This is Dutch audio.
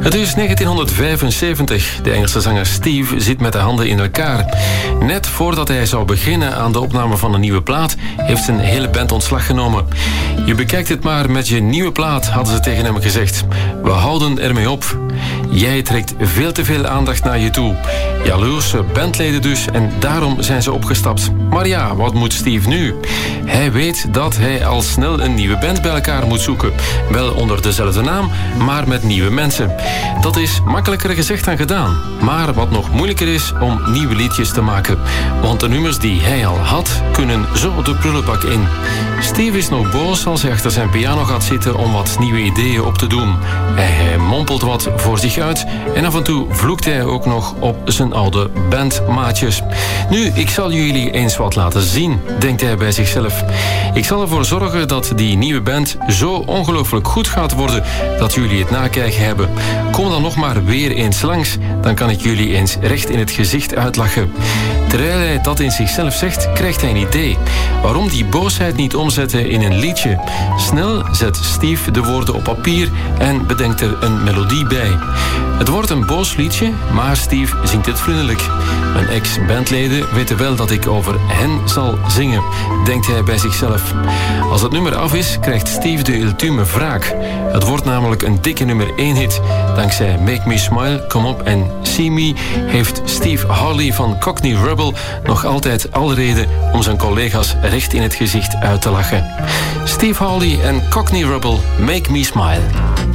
Het is 1975. De Engelse zanger Steve zit met de handen in elkaar. Net voordat hij zou beginnen aan de opname van een nieuwe plaat, heeft zijn hele band ontslag genomen. Je bekijkt het maar met je nieuwe plaat, hadden ze tegen hem gezegd. We houden ermee op. Jij trekt veel te veel aandacht naar je toe. Jaloerse bandleden dus, en daarom zijn ze opgestapt. Maar ja, wat moet Steve nu? Hij weet dat hij al snel een nieuwe band bij elkaar moet zoeken. Wel onder dezelfde naam, maar met nieuwe mensen. Dat is makkelijker gezegd dan gedaan. Maar wat nog moeilijker is om nieuwe liedjes te maken. Want de nummers die hij al had, kunnen zo de prullenbak in. Steve is nog boos als hij achter zijn piano gaat zitten om wat nieuwe ideeën op te doen. Hij mompelt wat voor zich uit en af en toe vloekt hij ook nog op zijn oude bandmaatjes. Nu, ik zal jullie eens wat laten zien, denkt hij bij zichzelf. Ik zal ervoor zorgen dat die nieuwe band zo ongelooflijk goed gaat worden dat jullie het nakijken hebben. Kom dan nog maar weer eens langs, dan kan ik jullie eens recht in het gezicht uitlachen. Terwijl hij dat in zichzelf zegt, krijgt hij een idee. Waarom die boosheid niet omzetten in een liedje? Snel zet Steve de woorden op papier en bedenkt er een melodie bij. Het wordt een boos liedje, maar Steve zingt het vriendelijk. Mijn ex-bandleden weten wel dat ik over hen zal zingen, denkt hij bij zichzelf. Als het nummer af is, krijgt Steve de ultieme wraak. Het wordt namelijk een dikke nummer 1 hit. Dankzij Make Me Smile, Come Up and See Me heeft Steve Hawley van Cockney Rebel nog altijd alle reden om zijn collega's recht in het gezicht uit te lachen. Steve Hawley en Cockney Rebel, Make Me Smile.